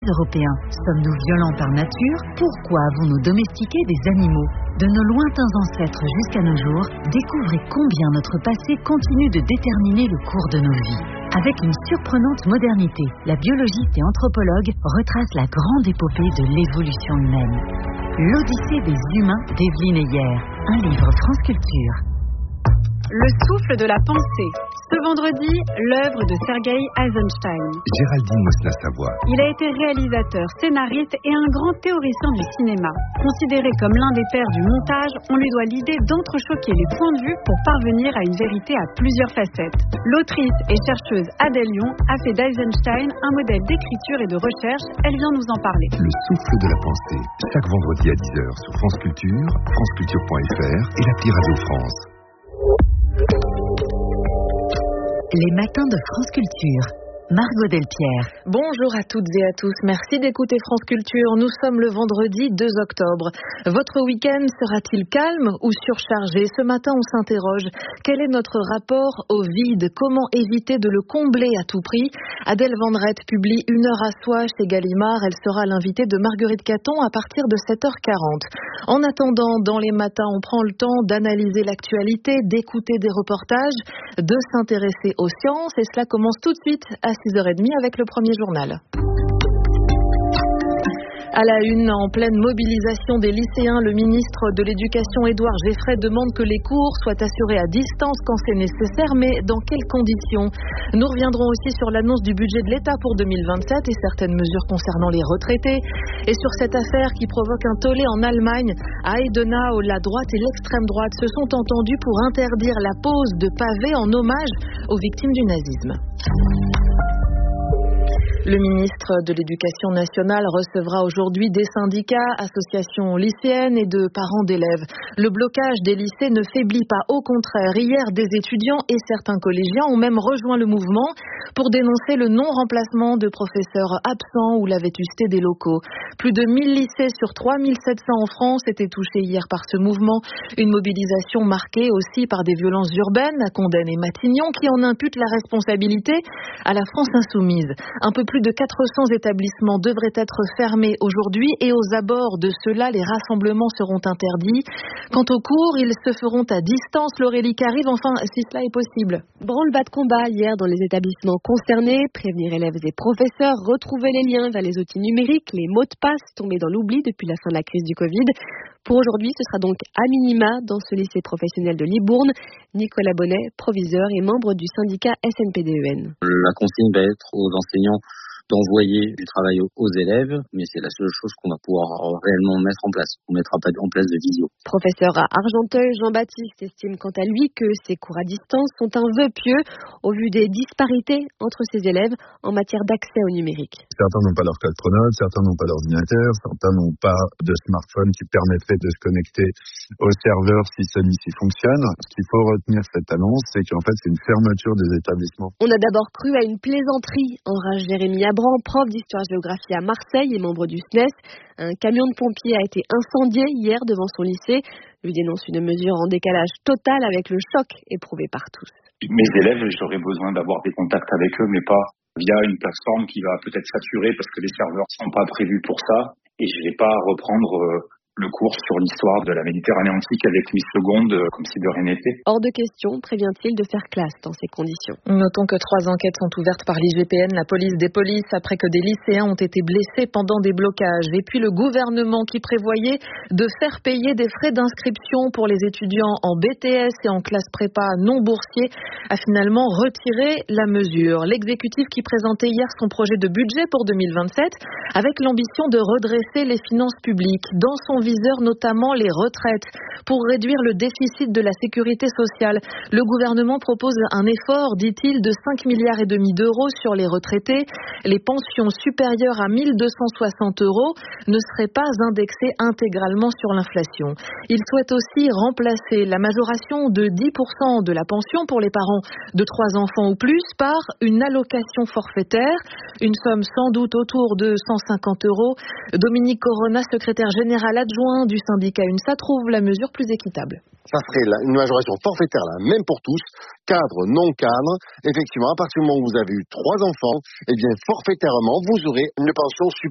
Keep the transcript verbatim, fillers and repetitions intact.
Européens. Sommes-nous violents par nature? Pourquoi avons-nous domestiqué des animaux? De nos lointains ancêtres jusqu'à nos jours, découvrez combien notre passé continue de déterminer le cours de nos vies. Avec une surprenante modernité, la biologiste et anthropologue retrace la grande épopée de l'évolution humaine. L'Odyssée des humains d'Evelyne Ayer, un livre France Culture. Le souffle de la pensée. Ce vendredi, l'œuvre de Sergueï Eisenstein. Géraldine Mosna-Savoie. Il a été réalisateur, scénariste et un grand théoricien du cinéma. Considéré comme l'un des pères du montage, on lui doit l'idée d'entrechoquer les points de vue pour parvenir à une vérité à plusieurs facettes. L'autrice et chercheuse Adèle Lyon a fait d'Eisenstein un modèle d'écriture et de recherche. Elle vient nous en parler. Le souffle de la pensée. Chaque vendredi à dix heures sur France Culture, franceculture point f r et l'appli Radio France. Les matins de France Culture. Margot Delpierre. Bonjour à toutes et à tous. Merci d'écouter France Culture. Nous sommes le vendredi deux octobre. Votre week-end sera-t-il calme ou surchargé? Ce matin, on s'interroge. Quel est notre rapport au vide? Comment éviter de le combler à tout prix? Adèle Vendrette publie Une heure à soi chez Gallimard. Elle sera l'invitée de Marguerite Caton à partir de sept heures quarante. En attendant, dans les matins, on prend le temps d'analyser l'actualité, d'écouter des reportages, de s'intéresser aux sciences. Et cela commence tout de suite à six heures trente avec le premier journal. À la une, en pleine mobilisation des lycéens, le ministre de l'Éducation, Édouard Geffray, demande que les cours soient assurés à distance quand c'est nécessaire, mais dans quelles conditions? Nous reviendrons aussi sur l'annonce du budget de l'État pour deux mille vingt-sept et certaines mesures concernant les retraités. Et sur cette affaire qui provoque un tollé en Allemagne, à Eidenau, la droite et l'extrême droite se sont entendus pour interdire la pose de pavés en hommage aux victimes du nazisme. Le ministre de l'Éducation nationale recevra aujourd'hui des syndicats, associations lycéennes et de parents d'élèves. Le blocage des lycées ne faiblit pas, au contraire. Hier, des étudiants et certains collégiens ont même rejoint le mouvement pour dénoncer le non-remplacement de professeurs absents ou la vétusté des locaux. Plus de mille lycées sur trois mille sept cents en France étaient touchés hier par ce mouvement. Une mobilisation marquée aussi par des violences urbaines à Condenne et Matignon qui en imputent la responsabilité à la France insoumise. Un peu plus Plus de quatre cents établissements devraient être fermés aujourd'hui et aux abords de ceux-là, les rassemblements seront interdits. Quant aux cours, ils se feront à distance. L'Aurélie qu'arrive, enfin, si cela est possible. Branle-bas de combat hier dans les établissements concernés, prévenir élèves et professeurs, retrouver les liens vers les outils numériques, les mots de passe tombés dans l'oubli depuis la fin de la crise du Covid. Pour aujourd'hui, ce sera donc à minima dans ce lycée professionnel de Libourne. Nicolas Bonnet, proviseur et membre du syndicat S N P D E N. La consigne va être aux enseignants d'envoyer du travail aux élèves, mais c'est la seule chose qu'on va pouvoir réellement mettre en place. On ne mettra pas en place de visio. Professeur à Argenteuil, Jean-Baptiste estime quant à lui que ces cours à distance sont un vœu pieux au vu des disparités entre ses élèves en matière d'accès au numérique. Certains n'ont pas leur caltronote, certains n'ont pas d'ordinateur, certains n'ont pas de smartphone qui permettrait de se connecter au serveur si celui-ci fonctionne. Ce qu'il faut retenir cette annonce, c'est qu'en fait c'est une fermeture des établissements. On a d'abord cru à une plaisanterie, enrage Jérémy Abran, prof d'histoire-géographie à Marseille et membre du S N E S. Un camion de pompiers a été incendié hier devant son lycée. Lui dénonce une mesure en décalage total avec le choc éprouvé par tous. Mes élèves, j'aurais besoin d'avoir des contacts avec eux, mais pas via une plateforme qui va peut-être saturer parce que les serveurs ne sont pas prévus pour ça. Et je ne vais pas reprendre euh, le cours sur l'histoire de la Méditerranée antique avec Louis seconde, euh, comme si de rien n'était. Hors de question, prévient-il, de faire classe dans ces conditions. Notons que trois enquêtes sont ouvertes par l'I G P N, la police des polices, après que des lycéens ont été blessés pendant des blocages. Et puis le gouvernement qui prévoyait de faire payer des frais d'inscription pour les étudiants en B T S et en classe prépa non boursiers a finalement retiré la mesure. L'exécutif qui présentait hier son projet de budget pour deux mille vingt-sept avec l'ambition de redresser les finances publiques. Dans son viseur notamment les retraites. Pour réduire le déficit de la sécurité sociale, le gouvernement propose un effort, dit-il, de cinq milliards et demi d'euros sur les retraités. Les pensions supérieures à mille deux cent soixante euros ne seraient pas indexées intégralement sur l'inflation. Il souhaite aussi remplacer la majoration de dix pour cent de la pension pour les parents de trois enfants ou plus par une allocation forfaitaire, une somme sans doute autour de cent cinquante euros. Dominique Corona, secrétaire général adjoint du syndicat UNSA, trouve la mesure plus équitable. Ça serait une majoration forfaitaire, la même pour tous, cadre, non cadre. Effectivement, à partir du moment où vous avez eu trois enfants, eh bien, forfaitairement, vous aurez une pension supérieure